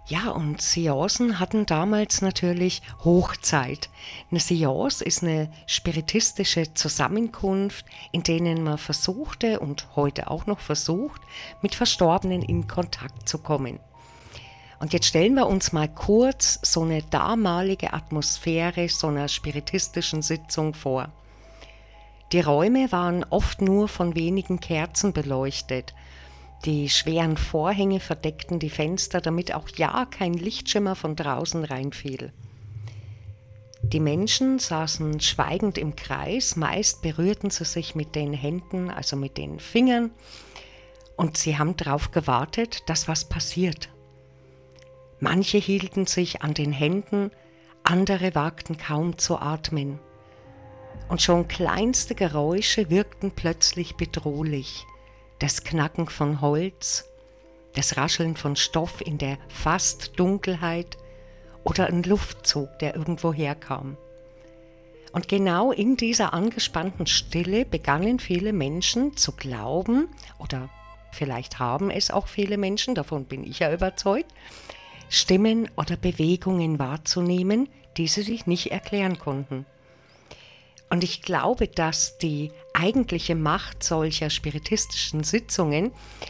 Ja, und Seancen hatten damals natürlich Hochzeit. Eine Seance ist eine spiritistische Zusammenkunft, in denen man versuchte und heute auch noch versucht, mit Verstorbenen in Kontakt zu kommen. Und jetzt stellen wir uns mal kurz so eine damalige Atmosphäre so einer spiritistischen Sitzung vor. Die Räume waren oft nur von wenigen Kerzen beleuchtet. Die schweren Vorhänge verdeckten die Fenster, damit auch ja kein Lichtschimmer von draußen reinfiel. Die Menschen saßen schweigend im Kreis, meist berührten sie sich mit den Händen, also mit den Fingern, und sie haben darauf gewartet, dass was passiert. Manche hielten sich an den Händen, andere wagten kaum zu atmen. Und schon kleinste Geräusche wirkten plötzlich bedrohlich. Das Knacken von Holz, das Rascheln von Stoff in der fast Dunkelheit oder ein Luftzug, der irgendwo herkam. Und genau in dieser angespannten Stille begannen viele Menschen zu glauben, oder vielleicht haben es auch viele Menschen, davon bin ich ja überzeugt, Stimmen oder Bewegungen wahrzunehmen, die sie sich nicht erklären konnten. Und ich glaube, dass die eigentliche Macht solcher spiritistischen Sitzungen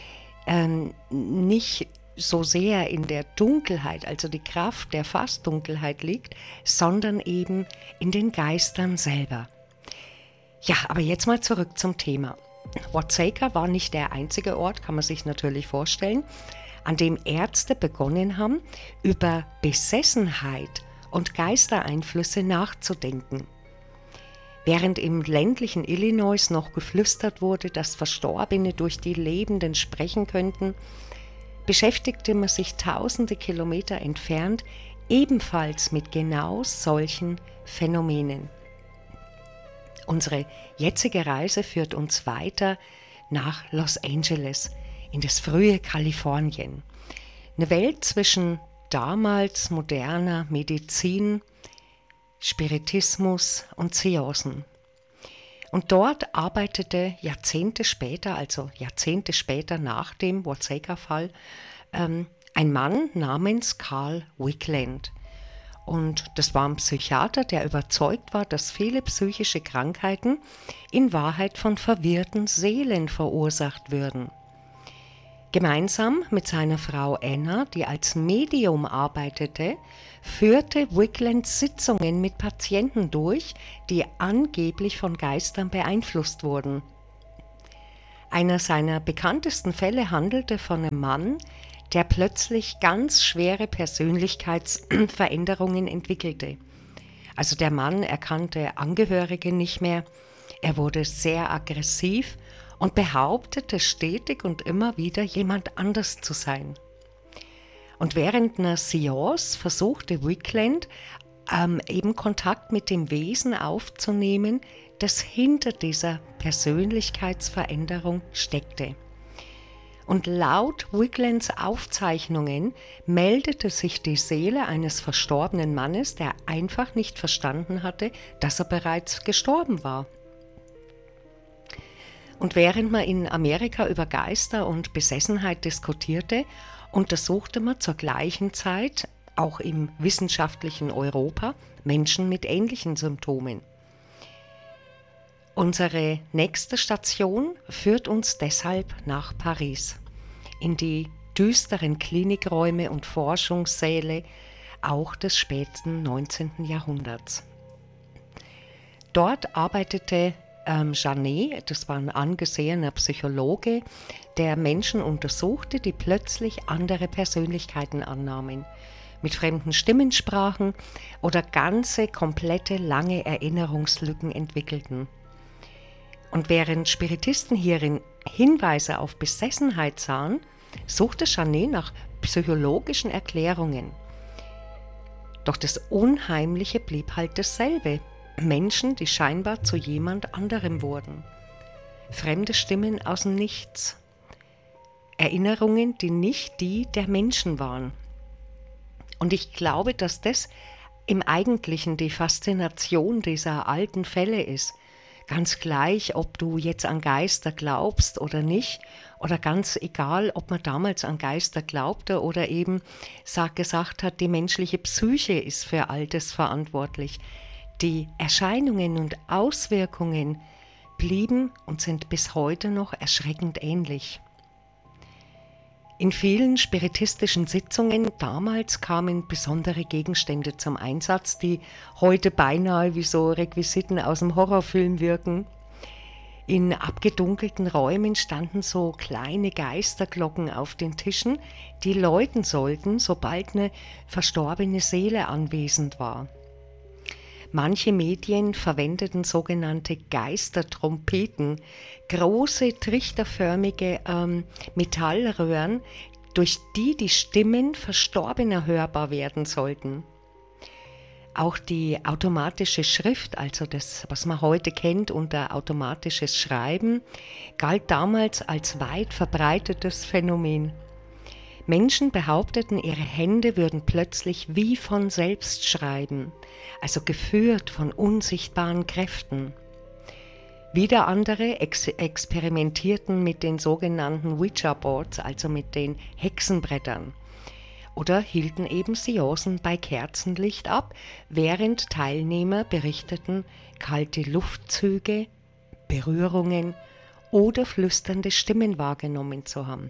nicht so sehr in der Dunkelheit, also die Kraft der Fastdunkelheit liegt, sondern eben in den Geistern selber. Ja, aber jetzt mal zurück zum Thema. Watseka war nicht der einzige Ort, kann man sich natürlich vorstellen, an dem Ärzte begonnen haben, über Besessenheit und Geistereinflüsse nachzudenken. Während im ländlichen Illinois noch geflüstert wurde, dass Verstorbene durch die Lebenden sprechen könnten, beschäftigte man sich tausende Kilometer entfernt ebenfalls mit genau solchen Phänomenen. Unsere jetzige Reise führt uns weiter nach Los Angeles, in das frühe Kalifornien. Eine Welt zwischen damals moderner Medizin, Spiritismus und Seancen. Und dort arbeitete Jahrzehnte später nach dem Watseka-Fall, ein Mann namens Carl Wicklund. Und das war ein Psychiater, der überzeugt war, dass viele psychische Krankheiten in Wahrheit von verwirrten Seelen verursacht würden. Gemeinsam mit seiner Frau Anna, die als Medium arbeitete, führte Wicklund Sitzungen mit Patienten durch, die angeblich von Geistern beeinflusst wurden. Einer seiner bekanntesten Fälle handelte von einem Mann, der plötzlich ganz schwere Persönlichkeitsveränderungen entwickelte. Also der Mann erkannte Angehörige nicht mehr, er wurde sehr aggressiv und behauptete stetig und immer wieder, jemand anders zu sein. Und während einer Seance versuchte Wicklund eben Kontakt mit dem Wesen aufzunehmen, das hinter dieser Persönlichkeitsveränderung steckte. Und laut Wicklunds Aufzeichnungen meldete sich die Seele eines verstorbenen Mannes, der einfach nicht verstanden hatte, dass er bereits gestorben war. Und während man in Amerika über Geister und Besessenheit diskutierte, untersuchte man zur gleichen Zeit, auch im wissenschaftlichen Europa, Menschen mit ähnlichen Symptomen. Unsere nächste Station führt uns deshalb nach Paris, in die düsteren Klinikräume und Forschungssäle auch des späten 19. Jahrhunderts. Dort arbeitete Janet, das war ein angesehener Psychologe, der Menschen untersuchte, die plötzlich andere Persönlichkeiten annahmen, mit fremden Stimmen sprachen oder ganze, komplette, lange Erinnerungslücken entwickelten. Und während Spiritisten hierin Hinweise auf Besessenheit sahen, suchte Janet nach psychologischen Erklärungen. Doch das Unheimliche blieb halt dasselbe. Menschen, die scheinbar zu jemand anderem wurden. Fremde Stimmen aus dem Nichts. Erinnerungen, die nicht die der Menschen waren. Und ich glaube, dass das im Eigentlichen die Faszination dieser alten Fälle ist. Ganz gleich, ob du jetzt an Geister glaubst oder nicht, oder ganz egal, ob man damals an Geister glaubte oder eben gesagt hat, die menschliche Psyche ist für all das verantwortlich. Die Erscheinungen und Auswirkungen blieben und sind bis heute noch erschreckend ähnlich. In vielen spiritistischen Sitzungen damals kamen besondere Gegenstände zum Einsatz, die heute beinahe wie so Requisiten aus dem Horrorfilm wirken. In abgedunkelten Räumen standen so kleine Geisterglocken auf den Tischen, die läuten sollten, sobald eine verstorbene Seele anwesend war. Manche Medien verwendeten sogenannte Geistertrompeten, große trichterförmige Metallröhren, durch die die Stimmen Verstorbener hörbar werden sollten. Auch die automatische Schrift, also das, was man heute kennt unter automatisches Schreiben, galt damals als weit verbreitetes Phänomen. Menschen behaupteten, ihre Hände würden plötzlich wie von selbst schreiben, also geführt von unsichtbaren Kräften. Wieder andere experimentierten mit den sogenannten Ouija-Boards, also mit den Hexenbrettern, oder hielten eben Seancen bei Kerzenlicht ab, während Teilnehmer berichteten, kalte Luftzüge, Berührungen oder flüsternde Stimmen wahrgenommen zu haben.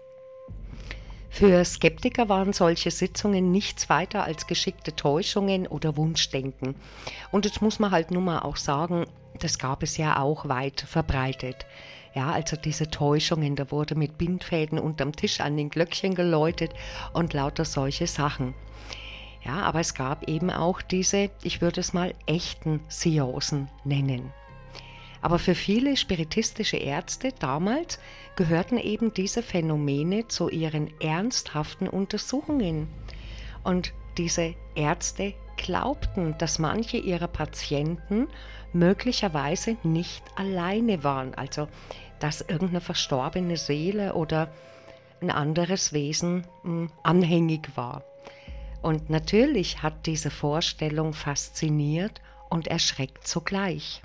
Für Skeptiker waren solche Sitzungen nichts weiter als geschickte Täuschungen oder Wunschdenken. Und jetzt muss man halt nun mal auch sagen, das gab es ja auch weit verbreitet. Ja, also diese Täuschungen, da wurde mit Bindfäden unterm Tisch an den Glöckchen geläutet und lauter solche Sachen. Ja, aber es gab eben auch diese, ich würde es mal echten Seancen nennen. Aber für viele spiritistische Ärzte damals gehörten eben diese Phänomene zu ihren ernsthaften Untersuchungen. Und diese Ärzte glaubten, dass manche ihrer Patienten möglicherweise nicht alleine waren, also dass irgendeine verstorbene Seele oder ein anderes Wesen anhängig war. Und natürlich hat diese Vorstellung fasziniert und erschreckt zugleich.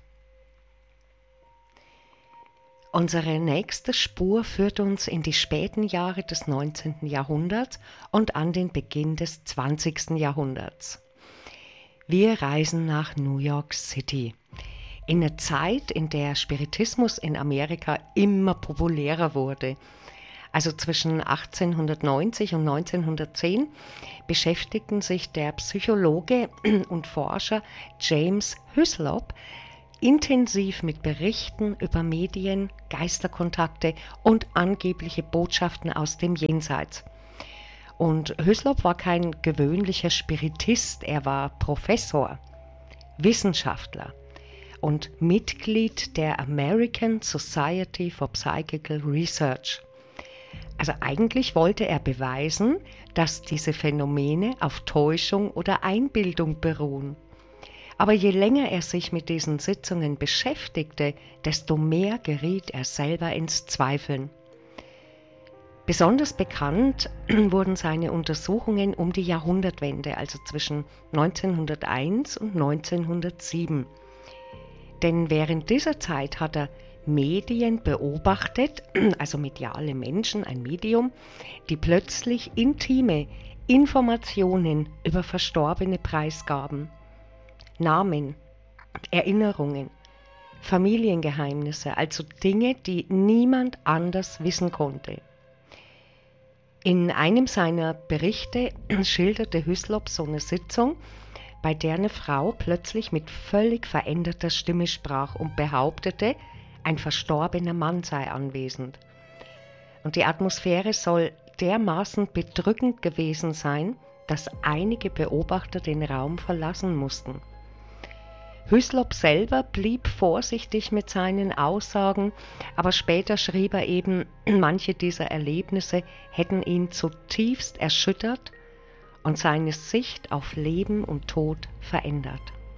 Unsere nächste Spur führt uns in die späten Jahre des 19. Jahrhunderts und an den Beginn des 20. Jahrhunderts. Wir reisen nach New York City. In einer Zeit, in der Spiritismus in Amerika immer populärer wurde. Also zwischen 1890 und 1910 beschäftigten sich der Psychologe und Forscher James Hyslop intensiv mit Berichten über Medien, Geisterkontakte und angebliche Botschaften aus dem Jenseits. Und Hyslop war kein gewöhnlicher Spiritist, er war Professor, Wissenschaftler und Mitglied der American Society for Psychical Research. Also eigentlich wollte er beweisen, dass diese Phänomene auf Täuschung oder Einbildung beruhen. Aber je länger er sich mit diesen Sitzungen beschäftigte, desto mehr geriet er selber ins Zweifeln. Besonders bekannt wurden seine Untersuchungen um die Jahrhundertwende, also zwischen 1901 und 1907. Denn während dieser Zeit hat er Medien beobachtet, also mediale Menschen, ein Medium, die plötzlich intime Informationen über Verstorbene preisgaben. Namen, Erinnerungen, Familiengeheimnisse, also Dinge, die niemand anders wissen konnte. In einem seiner Berichte schilderte Hyslop so eine Sitzung, bei der eine Frau plötzlich mit völlig veränderter Stimme sprach und behauptete, ein verstorbener Mann sei anwesend. Und die Atmosphäre soll dermaßen bedrückend gewesen sein, dass einige Beobachter den Raum verlassen mussten. Hyslop selber blieb vorsichtig mit seinen Aussagen, aber später schrieb er eben, manche dieser Erlebnisse hätten ihn zutiefst erschüttert und seine Sicht auf Leben und Tod verändert.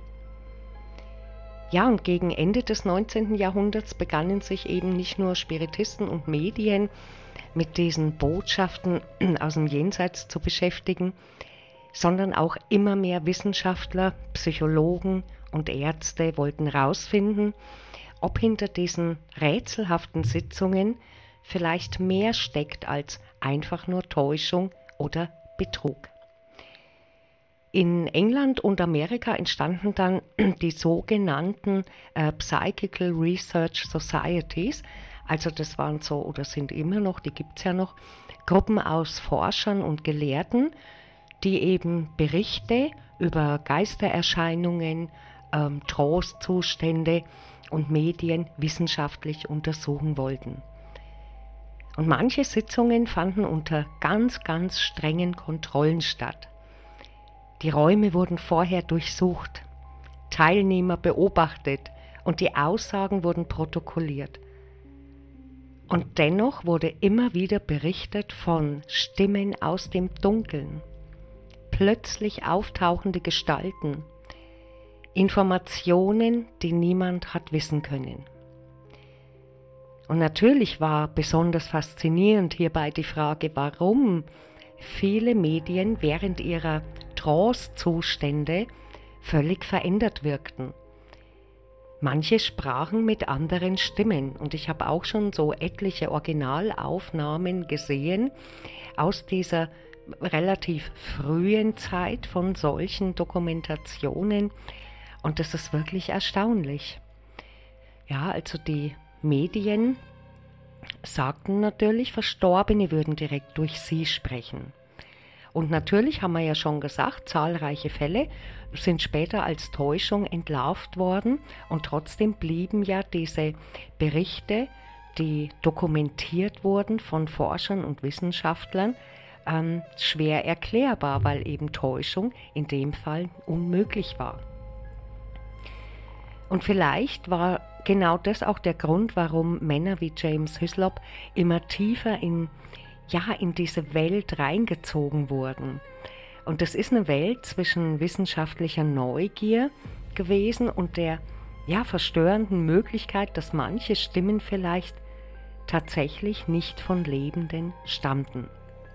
Ja, und gegen Ende des 19. Jahrhunderts begannen sich eben nicht nur Spiritisten und Medien mit diesen Botschaften aus dem Jenseits zu beschäftigen, sondern auch immer mehr Wissenschaftler, Psychologen und Ärzte wollten herausfinden, ob hinter diesen rätselhaften Sitzungen vielleicht mehr steckt als einfach nur Täuschung oder Betrug. In England und Amerika entstanden dann die sogenannten Psychical Research Societies, also das waren so oder sind immer noch, die gibt es ja noch, Gruppen aus Forschern und Gelehrten, die eben Berichte über Geistererscheinungen, Trancezustände und Medien wissenschaftlich untersuchen wollten. Und manche Sitzungen fanden unter ganz, ganz strengen Kontrollen statt. Die Räume wurden vorher durchsucht, Teilnehmer beobachtet und die Aussagen wurden protokolliert. Und dennoch wurde immer wieder berichtet von Stimmen aus dem Dunkeln, plötzlich auftauchende Gestalten, Informationen, die niemand hat wissen können. Und natürlich war besonders faszinierend hierbei die Frage, warum viele Medien während ihrer Trance-Zustände völlig verändert wirkten. Manche sprachen mit anderen Stimmen und ich habe auch schon so etliche Originalaufnahmen gesehen aus dieser relativ frühen Zeit von solchen Dokumentationen und das ist wirklich erstaunlich. Ja, also die Medien sagten natürlich, Verstorbene würden direkt durch sie sprechen. Und natürlich haben wir ja schon gesagt, zahlreiche Fälle sind später als Täuschung entlarvt worden und trotzdem blieben ja diese Berichte, die dokumentiert wurden von Forschern und Wissenschaftlern, schwer erklärbar, weil eben Täuschung in dem Fall unmöglich war. Und vielleicht war genau das auch der Grund, warum Männer wie James Hislop immer tiefer in diese Welt reingezogen wurden. Und das ist eine Welt zwischen wissenschaftlicher Neugier gewesen und der verstörenden Möglichkeit, dass manche Stimmen vielleicht tatsächlich nicht von Lebenden stammten.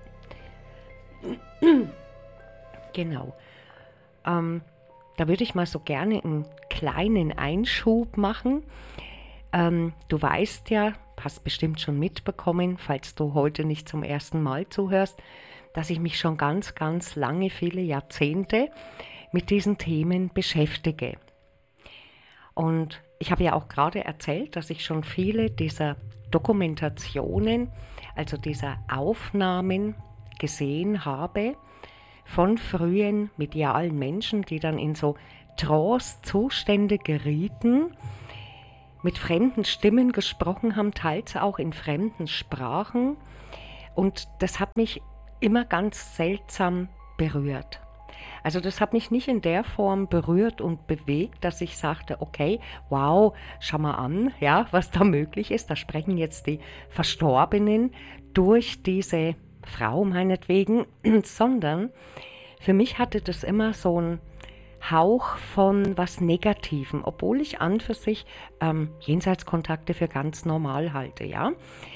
Genau. Da würde ich mal so gerne einen kleinen Einschub machen. Du weißt ja, hast bestimmt schon mitbekommen, falls du heute nicht zum ersten Mal zuhörst, dass ich mich schon ganz, ganz lange, viele Jahrzehnte mit diesen Themen beschäftige. Und ich habe ja auch gerade erzählt, dass ich schon viele dieser Dokumentationen, also dieser Aufnahmen gesehen habe von frühen medialen Menschen, die dann in so Trance-Zustände gerieten, mit fremden Stimmen gesprochen haben, teils auch in fremden Sprachen. Und das hat mich immer ganz seltsam berührt. Also das hat mich nicht in der Form berührt und bewegt, dass ich sagte, okay, wow, schau mal an, ja, was da möglich ist. Da sprechen jetzt die Verstorbenen durch diese Frau meinetwegen, sondern für mich hatte das immer so einen Hauch von was Negativem, obwohl ich an für sich Jenseitskontakte für ganz normal halte, ja.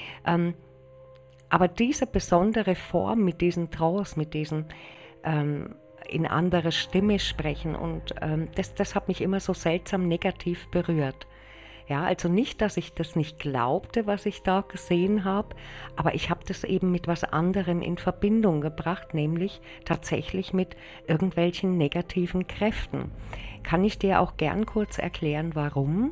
Aber diese besondere Form mit diesen Trance, mit diesen in andere Stimme sprechen und das hat mich immer so seltsam negativ berührt. Ja, also nicht, dass ich das nicht glaubte, was ich da gesehen habe, aber ich habe das eben mit was anderem in Verbindung gebracht, nämlich tatsächlich mit irgendwelchen negativen Kräften. Kann ich dir auch gern kurz erklären, warum?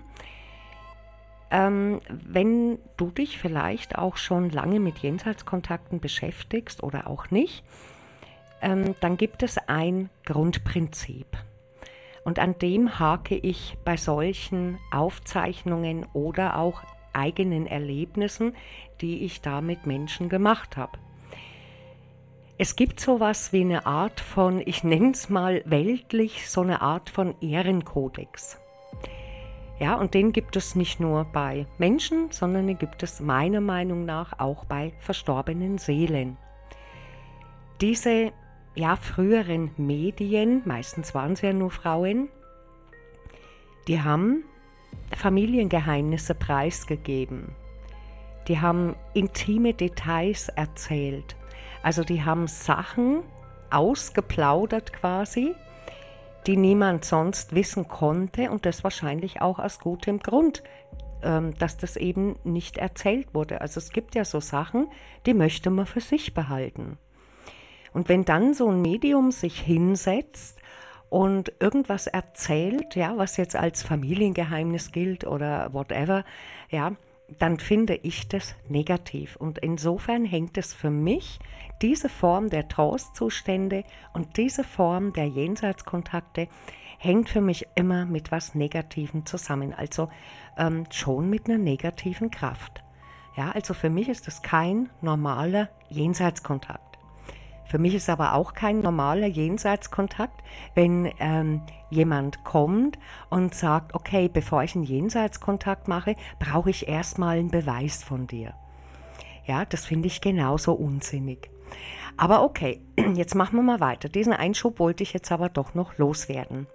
Wenn du dich vielleicht auch schon lange mit Jenseitskontakten beschäftigst oder auch nicht, dann gibt es ein Grundprinzip. Und an dem hake ich bei solchen Aufzeichnungen oder auch eigenen Erlebnissen, die ich da mit Menschen gemacht habe. Es gibt sowas wie eine Art von, ich nenne es mal weltlich, so eine Art von Ehrenkodex. Ja, und den gibt es nicht nur bei Menschen, sondern den gibt es meiner Meinung nach auch bei verstorbenen Seelen. Diese früheren Medien, meistens waren es ja nur Frauen, die haben Familiengeheimnisse preisgegeben. Die haben intime Details erzählt. Also die haben Sachen ausgeplaudert quasi, die niemand sonst wissen konnte und das wahrscheinlich auch aus gutem Grund, dass das eben nicht erzählt wurde. Also es gibt ja so Sachen, die möchte man für sich behalten. Und wenn dann so ein Medium sich hinsetzt und irgendwas erzählt, ja, was jetzt als Familiengeheimnis gilt oder whatever, ja, dann finde ich das negativ. Und insofern hängt es für mich, diese Form der Trance-Zustände und diese Form der Jenseitskontakte hängt für mich immer mit was Negativem zusammen, also schon mit einer negativen Kraft. Ja, also für mich ist das kein normaler Jenseitskontakt. Für mich ist aber auch kein normaler Jenseitskontakt, wenn jemand kommt und sagt, okay, bevor ich einen Jenseitskontakt mache, brauche ich erstmal einen Beweis von dir. Ja, das finde ich genauso unsinnig. Aber okay, jetzt machen wir mal weiter. Diesen Einschub wollte ich jetzt aber doch noch loswerden.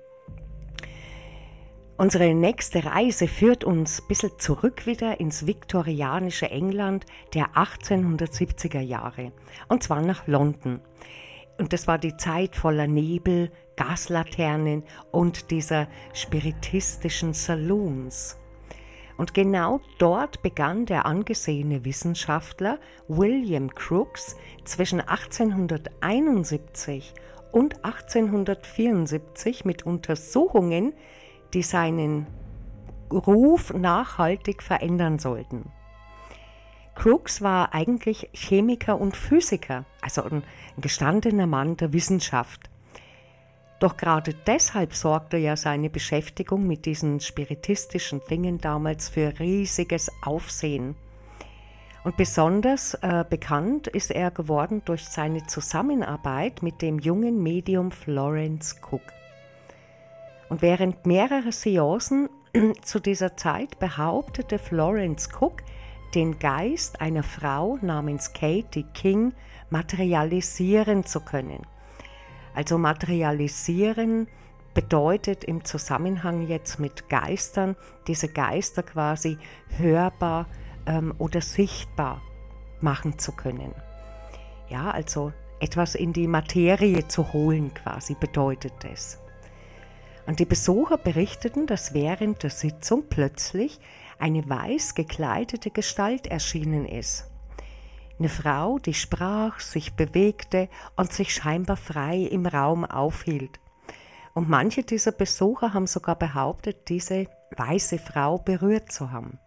Unsere nächste Reise führt uns ein bisschen zurück wieder ins viktorianische England der 1870er Jahre, und zwar nach London. Und das war die Zeit voller Nebel, Gaslaternen und dieser spiritistischen Saloons. Und genau dort begann der angesehene Wissenschaftler William Crookes zwischen 1871 und 1874 mit Untersuchungen, die seinen Ruf nachhaltig verändern sollten. Crookes war eigentlich Chemiker und Physiker, also ein gestandener Mann der Wissenschaft. Doch gerade deshalb sorgte ja seine Beschäftigung mit diesen spiritistischen Dingen damals für riesiges Aufsehen. Und besonders bekannt ist er geworden durch seine Zusammenarbeit mit dem jungen Medium Florence Cook. Und während mehrerer Seancen zu dieser Zeit behauptete Florence Cook, den Geist einer Frau namens Katie King materialisieren zu können. Also materialisieren bedeutet im Zusammenhang jetzt mit Geistern, diese Geister quasi hörbar oder sichtbar machen zu können. Ja, also etwas in die Materie zu holen quasi bedeutet es. Und die Besucher berichteten, dass während der Sitzung plötzlich eine weiß gekleidete Gestalt erschienen ist. Eine Frau, die sprach, sich bewegte und sich scheinbar frei im Raum aufhielt. Und manche dieser Besucher haben sogar behauptet, diese weiße Frau berührt zu haben.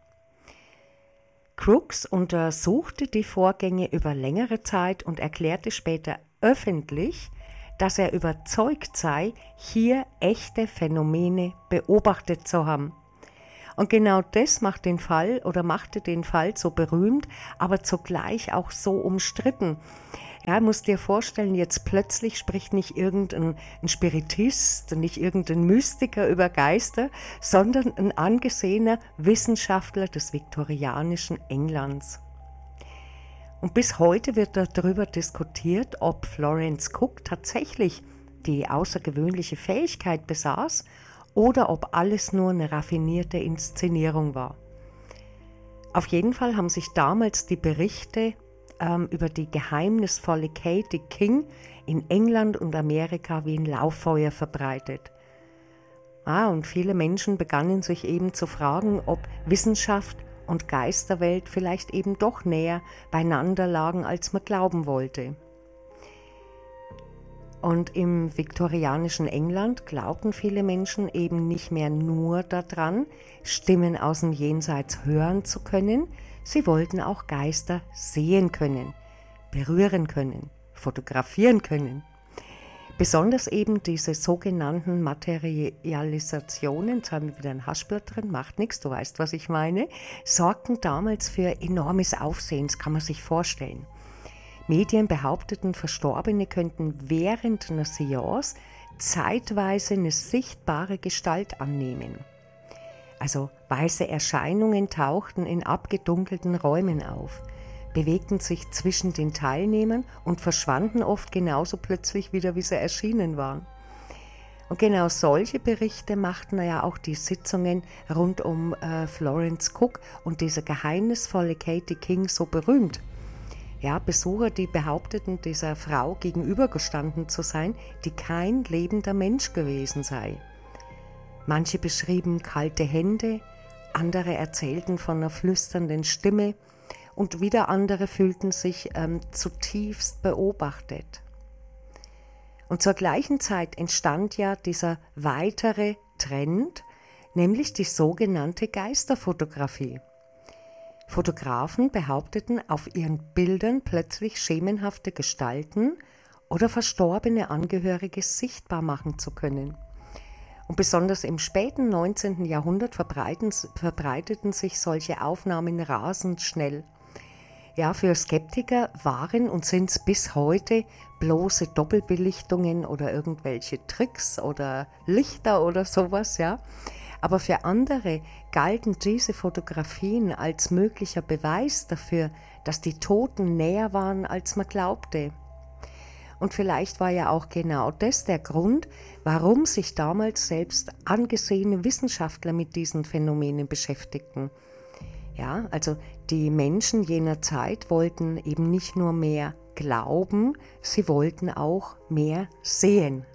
Crookes untersuchte die Vorgänge über längere Zeit und erklärte später öffentlich, dass er überzeugt sei, hier echte Phänomene beobachtet zu haben. Und genau das machte den Fall so berühmt, aber zugleich auch so umstritten. Ja, musst dir vorstellen, jetzt plötzlich spricht nicht irgendein Spiritist, nicht irgendein Mystiker über Geister, sondern ein angesehener Wissenschaftler des viktorianischen Englands. Und bis heute wird darüber diskutiert, ob Florence Cook tatsächlich die außergewöhnliche Fähigkeit besaß oder ob alles nur eine raffinierte Inszenierung war. Auf jeden Fall haben sich damals die Berichte über die geheimnisvolle Katie King in England und Amerika wie ein Lauffeuer verbreitet. Und viele Menschen begannen sich eben zu fragen, ob Wissenschaft und Geisterwelt vielleicht eben doch näher beieinander lagen, als man glauben wollte. Und im viktorianischen England glaubten viele Menschen eben nicht mehr nur daran, Stimmen aus dem Jenseits hören zu können, sie wollten auch Geister sehen können, berühren können, fotografieren können. Besonders eben diese sogenannten Materialisationen, jetzt haben wir wieder ein Haschblatt drin, macht nichts, du weißt, was ich meine, sorgten damals für enormes Aufsehen, das kann man sich vorstellen. Medien behaupteten, Verstorbene könnten während einer Seance zeitweise eine sichtbare Gestalt annehmen. Also weiße Erscheinungen tauchten in abgedunkelten Räumen auf, bewegten sich zwischen den Teilnehmern und verschwanden oft genauso plötzlich wieder, wie sie erschienen waren. Und genau solche Berichte machten ja auch die Sitzungen rund um Florence Cook und diese geheimnisvolle Katie King so berühmt. Ja, Besucher, die behaupteten, dieser Frau gegenübergestanden zu sein, die kein lebender Mensch gewesen sei. Manche beschrieben kalte Hände, andere erzählten von einer flüsternden Stimme und wieder andere fühlten sich zutiefst beobachtet. Und zur gleichen Zeit entstand ja dieser weitere Trend, nämlich die sogenannte Geisterfotografie. Fotografen behaupteten, auf ihren Bildern plötzlich schemenhafte Gestalten oder verstorbene Angehörige sichtbar machen zu können. Und besonders im späten 19. Jahrhundert verbreiteten sich solche Aufnahmen rasend schnell. Ja, für Skeptiker waren und sind es bis heute bloße Doppelbelichtungen oder irgendwelche Tricks oder Lichter oder sowas, ja. Aber für andere galten diese Fotografien als möglicher Beweis dafür, dass die Toten näher waren, als man glaubte. Und vielleicht war ja auch genau das der Grund, warum sich damals selbst angesehene Wissenschaftler mit diesen Phänomenen beschäftigten. Ja, also die Menschen jener Zeit wollten eben nicht nur mehr glauben, sie wollten auch mehr sehen.